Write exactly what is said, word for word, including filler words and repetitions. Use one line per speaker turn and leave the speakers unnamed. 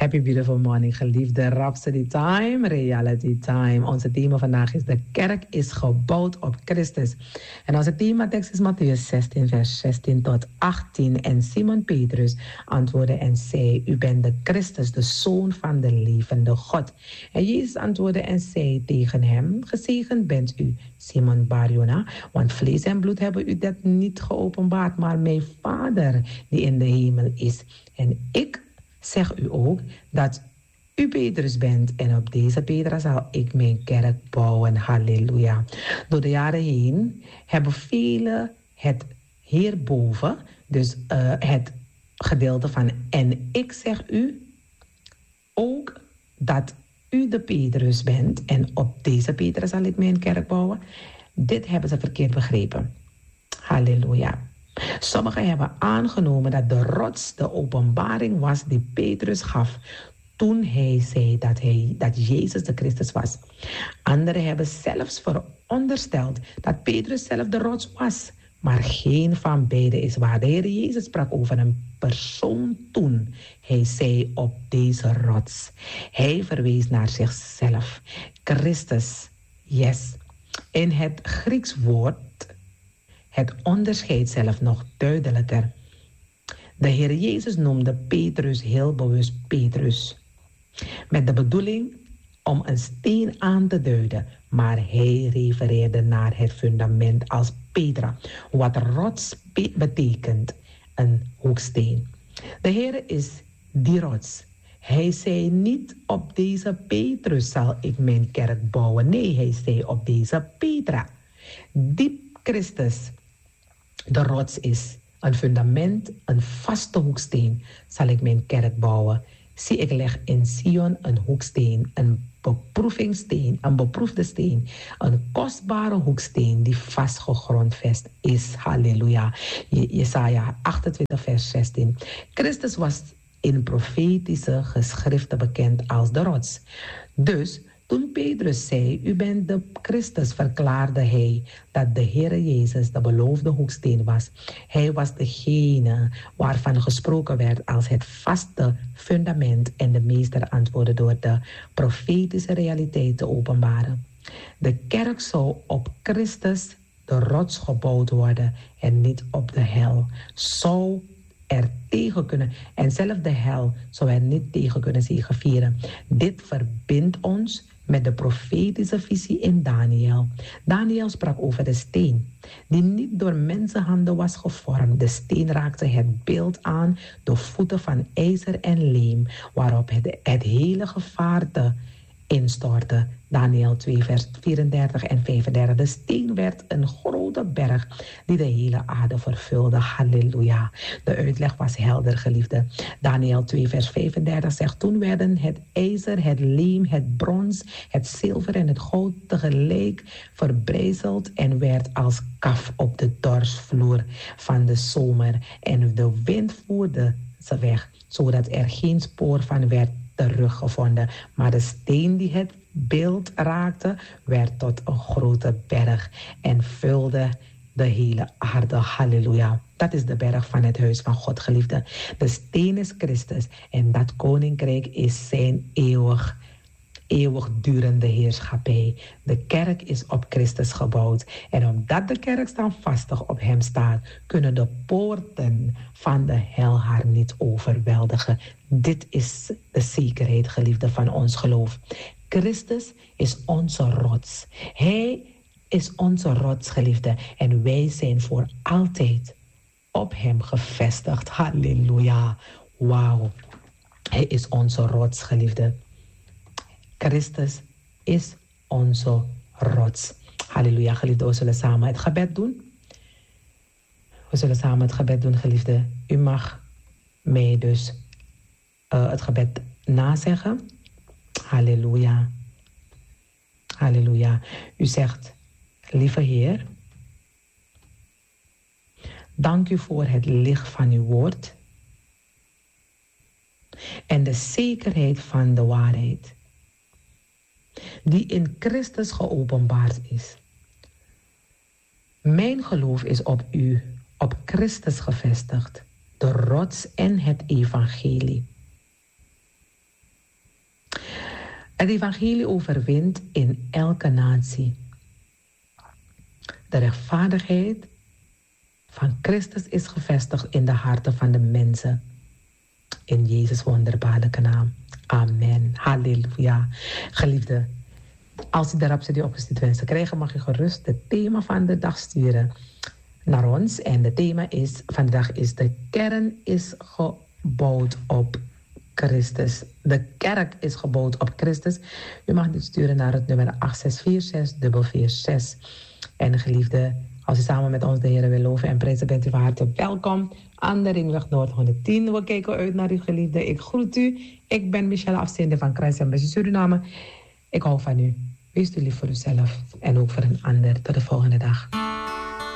Happy beautiful morning, geliefde Rhapsody Time, Reality Time. Onze thema vandaag is de kerk is gebouwd op Christus. En onze thematekst is Mattheüs zestien, vers zestien tot achttien. En Simon Petrus antwoordde en zei, u bent de Christus, de Zoon van de levende God. En Jezus antwoordde en zei tegen hem, gezegend bent u, Simon Barjona, want vlees en bloed hebben u dat niet geopenbaard, maar mijn Vader die in de hemel is. En ik zeg u ook dat u Petrus bent en op deze Petrus zal ik mijn kerk bouwen. Halleluja. Door de jaren heen hebben velen het hierboven, dus uh, het gedeelte van en ik zeg u ook dat u de Petrus bent en op deze Petrus zal ik mijn kerk bouwen. Dit hebben ze verkeerd begrepen. Halleluja. Sommigen hebben aangenomen dat de rots de openbaring was die Petrus gaf toen hij zei dat, hij, dat Jezus de Christus was. Anderen hebben zelfs verondersteld dat Petrus zelf de rots was. Maar geen van beiden is waar. De Heer Jezus sprak over een persoon toen. Hij zei op deze rots. Hij verwees naar zichzelf. Christus, yes. In het Grieks woord, het onderscheidt zelf nog duidelijker. De Heer Jezus noemde Petrus heel bewust Petrus. Met de bedoeling om een steen aan te duiden. Maar hij refereerde naar het fundament als Petra. Wat rots betekent, een hoeksteen. De Heer is die rots. Hij zei niet op deze Petrus zal ik mijn kerk bouwen. Nee, hij zei op deze Petra. Die Christus, de rots is, een fundament, een vaste hoeksteen, zal ik mijn kerk bouwen. Zie, ik leg in Sion een hoeksteen, een beproevingssteen, een beproefde steen, een kostbare hoeksteen die vast gegrondvest is. Halleluja. Jesaja achtentwintig, vers zestien. Christus was in profetische geschriften bekend als de rots. Dus toen Petrus zei, u bent de Christus, verklaarde hij dat de Heer Jezus de beloofde hoeksteen was. Hij was degene waarvan gesproken werd als het vaste fundament en de meester antwoordde door de profetische realiteit te openbaren. De kerk zou op Christus, de rots, gebouwd worden en niet op de hel. Zou er tegen kunnen. En zelfs de hel zou er niet tegen kunnen zegevieren. Dit verbindt ons met de profetische visie in Daniel. Daniel sprak over de steen, die niet door mensenhanden was gevormd. De steen raakte het beeld aan, de voeten van ijzer en leem, waarop het, het hele gevaarte instortte. Daniel twee, vers vierendertig en vijfendertig. De steen werd een grote berg die de hele aarde vervulde. Halleluja. De uitleg was helder, geliefde. Daniel twee, vers vijfendertig zegt, toen werden het ijzer, het leem, het brons, het zilver en het goud tegelijk verbrijzeld en werd als kaf op de dorsvloer van de zomer. En de wind voerde ze weg, zodat er geen spoor van werd teruggevonden. Maar de steen die het beeld raakte, werd tot een grote berg en vulde de hele aarde. Halleluja. Dat is de berg van het huis van God, geliefde. De steen is Christus en dat koninkrijk is zijn eeuwig, eeuwigdurende heerschappij. De kerk is op Christus gebouwd. En omdat de kerk standvastig op hem staat, kunnen de poorten van de hel haar niet overweldigen. Dit is de zekerheid, geliefde, van ons geloof. Christus is onze rots. Hij is onze rots, geliefde. En wij zijn voor altijd op hem gevestigd. Halleluja. Wauw. Hij is onze rots, geliefde. Christus is onze rots. Halleluja, geliefde. We zullen samen het gebed doen. We zullen samen het gebed doen, geliefde. U mag mij dus uh, het gebed nazeggen. Halleluja. Halleluja. U zegt, lieve Heer, dank u voor het licht van uw woord en de zekerheid van de waarheid die in Christus geopenbaard is. Mijn geloof is op u, op Christus gevestigd, de rots en het evangelie. Het evangelie overwint in elke natie. De rechtvaardigheid van Christus is gevestigd in de harten van de mensen. In Jezus' wonderbaarlijke naam. Amen. Halleluja. Geliefde, als u de Rhapsodie opgestuurd wenst te krijgen, mag je gerust het thema van de dag sturen naar ons. En het thema is, van de dag is: de kern is gebouwd op Christus. De kerk is gebouwd op Christus. U mag dit sturen naar het nummer acht zes vier zes vier vier zes. En geliefde, als u samen met ons de Heer wil loven en prijzen, bent u van harte welkom aan de Ringweg Noord honderdtien. We kijken uit naar u, geliefde. Ik groet u. Ik ben Michelle Afzender van Christ Embassy Suriname. Ik hou van u. Wees u lief voor uzelf en ook voor een ander. Tot de volgende dag.